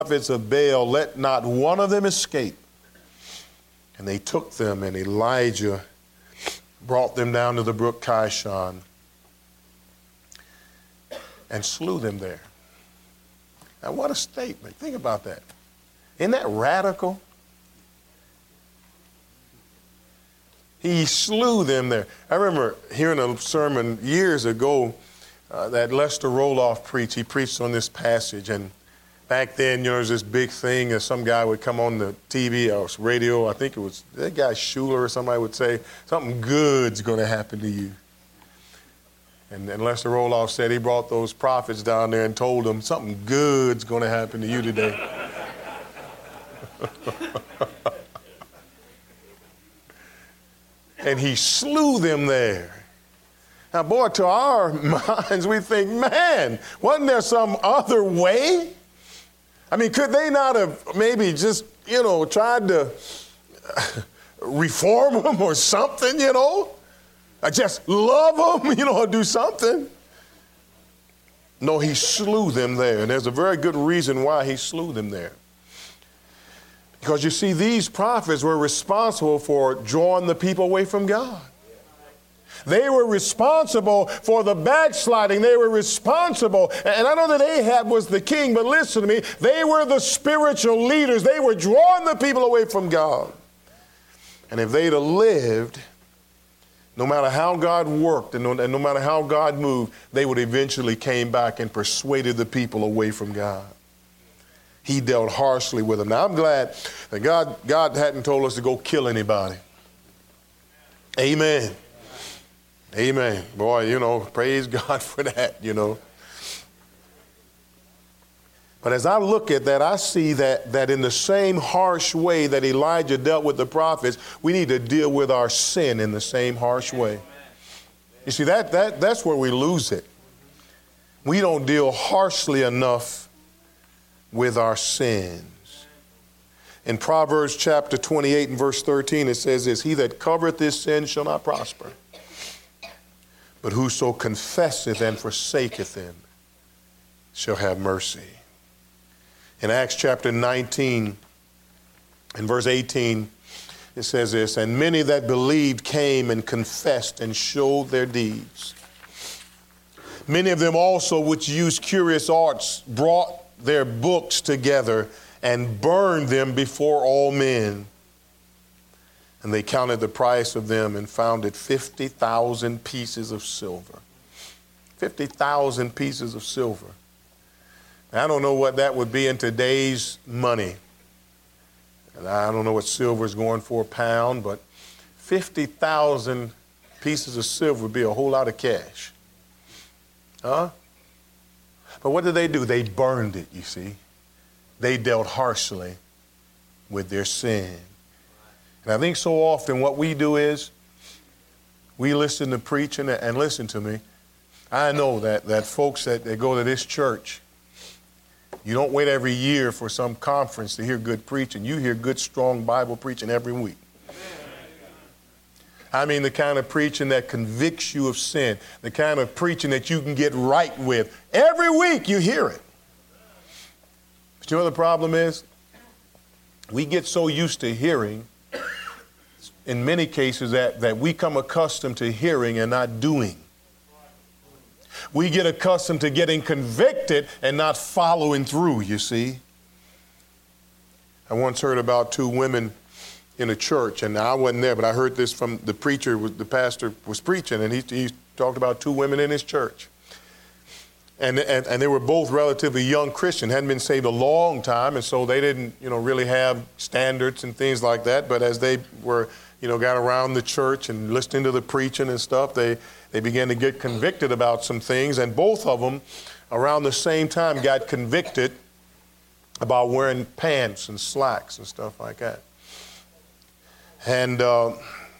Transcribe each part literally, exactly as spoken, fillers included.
prophets of Baal, let not one of them escape. And they took them, and Elijah brought them down to the brook Kishon and slew them there. Now, what a statement. Think about that. Isn't that radical? He slew them there. I remember hearing a sermon years ago uh, that Lester Roloff preached. He preached on this passage, and back then, you know, there was this big thing that some guy would come on the T V or radio. I think it was that guy Schuler or somebody would say, something good's going to happen to you. And, and Lester Roloff said he brought those prophets down there and told them, something good's going to happen to you today. And he slew them there. Now, boy, to our minds, we think, man, wasn't there some other way? I mean, could they not have maybe just, you know, tried to reform them or something, you know? I just love them, you know, or do something. No, he slew them there. And there's a very good reason why he slew them there. Because you see, these prophets were responsible for drawing the people away from God. They were responsible for the backsliding. They were responsible. And I know that Ahab was the king, but listen to me. They were the spiritual leaders. They were drawing the people away from God. And if they'd have lived, no matter how God worked and no, and no matter how God moved, they would eventually came back and persuaded the people away from God. He dealt harshly with them. Now, I'm glad that God, God hadn't told us to go kill anybody. Amen. Amen. Boy, you know, praise God for that, you know. But as I look at that, I see that, that in the same harsh way that Elijah dealt with the prophets, we need to deal with our sin in the same harsh way. You see, that, that, that's where we lose it. We don't deal harshly enough with our sins. In Proverbs chapter twenty-eight and verse thirteen, it says this, he that covereth his sin shall not prosper, but whoso confesseth and forsaketh them shall have mercy. In Acts chapter nineteen and verse eighteen, it says this, and many that believed came and confessed and showed their deeds. Many of them also which used curious arts brought their books together and burned them before all men. And they counted the price of them and found it fifty thousand pieces of silver. fifty thousand pieces of silver. Now, I don't know what that would be in today's money. And I don't know what silver is going for a pound, but fifty thousand pieces of silver would be a whole lot of cash. Huh? But what did they do? They burned it, you see. They dealt harshly with their sin. And I think so often what we do is we listen to preaching, and listen to me. I know that, that folks that, that go to this church, you don't wait every year for some conference to hear good preaching. You hear good, strong Bible preaching every week. I mean the kind of preaching that convicts you of sin, the kind of preaching that you can get right with. Every week you hear it. But you know what the problem is? We get so used to hearing, in many cases, that, that we come accustomed to hearing and not doing. We get accustomed to getting convicted and not following through, you see. I once heard about two women in a church, and I wasn't there, but I heard this from the preacher, the pastor was preaching, and he, he talked about two women in his church. And, and, and they were both relatively young Christian, hadn't been saved a long time, and so they didn't, you know, really have standards and things like that. But as they were, you know, got around the church and listening to the preaching and stuff, they, they began to get convicted about some things, and both of them around the same time got convicted about wearing pants and slacks and stuff like that. And uh,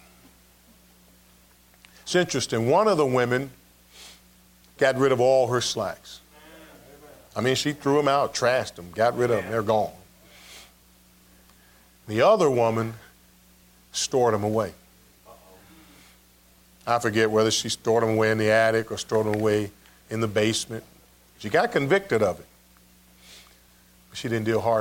it's interesting. One of the women got rid of all her slacks. I mean, she threw them out, trashed them, got rid of them. They're gone. The other woman stored them away. I forget whether she stored them away in the attic or stored them away in the basement. She got convicted of it. She didn't deal harsh.